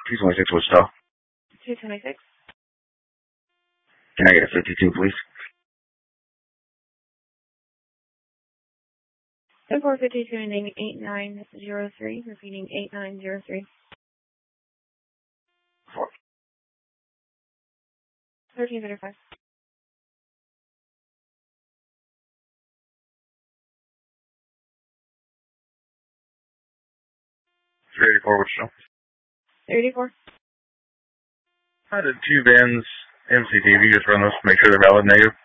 226 Wichita. 226. Can I get a 52, please? 450 tuning 8903, repeating 8903. 1335. 384 Wichita. 384. I did 2 vans MCT. If you just run those, make sure they're valid negative.